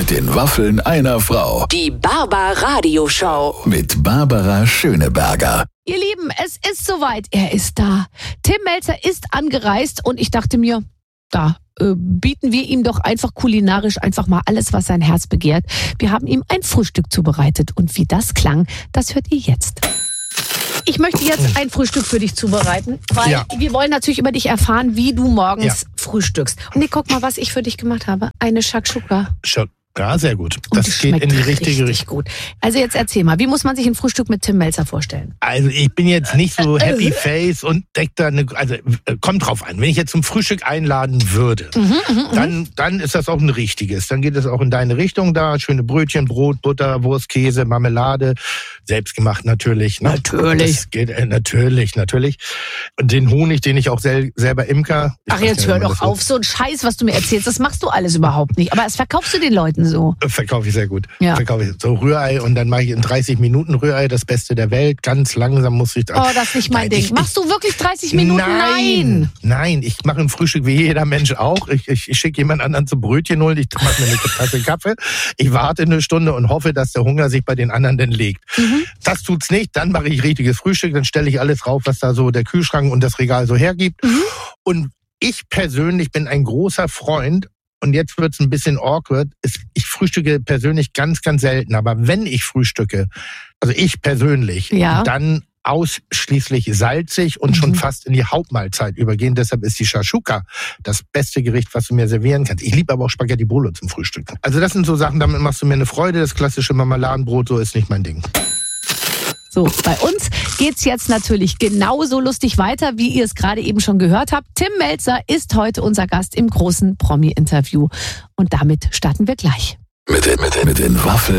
mit den Waffeln einer Frau. Die Barbara-Radio-Show. Mit Barbara Schöneberger. Ihr Lieben, es ist soweit. Er ist da. Tim Melzer ist angereist und ich dachte mir, bieten wir ihm doch einfach kulinarisch einfach mal alles, was sein Herz begehrt. Wir haben ihm ein Frühstück zubereitet und wie das klang, das hört ihr jetzt. Ich möchte jetzt ein Frühstück für dich zubereiten, weil wir wollen natürlich über dich erfahren, wie du morgens frühstückst. Und guck mal, was ich für dich gemacht habe. Eine Shakshuka. Ja, sehr gut. Und Das geht in die richtige Richtung. Gut. Also jetzt erzähl mal, wie muss man sich ein Frühstück mit Tim Melzer vorstellen? Also ich bin jetzt nicht so happy face und deckt da kommt drauf an. Wenn ich jetzt zum Frühstück einladen würde, dann ist das auch ein richtiges. Dann geht es auch in deine Richtung da. Schöne Brötchen, Brot, Butter, Wurst, Käse, Marmelade. Selbstgemacht natürlich. Ne? Natürlich. Das geht, natürlich. Und den Honig, den ich auch selber imker. Ach, jetzt hör doch auf, so ein Scheiß, was du mir erzählst. Das machst du alles überhaupt nicht. Aber das verkaufst du den Leuten so. Verkaufe ich sehr gut. Ja. Verkaufe ich so Rührei und dann mache ich in 30 Minuten Rührei, das Beste der Welt. Ganz langsam muss ich... Oh, das ist nicht mein Ding. Machst du wirklich 30 Minuten? Nein, ich mache ein Frühstück wie jeder Mensch auch. Ich schicke jemand anderen zum Brötchen holen, ich mache mir eine Tasse Kaffee. Ich warte eine Stunde und hoffe, dass der Hunger sich bei den anderen denn legt. Das tut's nicht, dann mache ich richtiges Frühstück, dann stelle ich alles drauf, was da so der Kühlschrank und das Regal so hergibt. Und ich persönlich bin ein großer Freund, und jetzt wird's ein bisschen awkward, ich frühstücke persönlich ganz, ganz selten. Aber wenn ich frühstücke, also ich persönlich, dann ausschließlich salzig und schon fast in die Hauptmahlzeit übergehen. Deshalb ist die Shakshuka das beste Gericht, was du mir servieren kannst. Ich liebe aber auch Spaghetti Bolo zum Frühstück. Also das sind so Sachen, damit machst du mir eine Freude. Das klassische Marmeladenbrot, so ist nicht mein Ding. So, bei uns geht's jetzt natürlich genauso lustig weiter, wie ihr es gerade eben schon gehört habt. Tim Melzer ist heute unser Gast im großen Promi-Interview. Und damit starten wir gleich. Mit den Waffeln